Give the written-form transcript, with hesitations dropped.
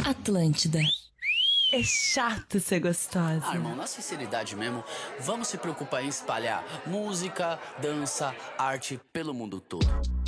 Atlântida. É chato ser gostosa. Ah, irmão, na sinceridade mesmo, vamos se preocupar em espalhar música, dança, arte pelo mundo todo.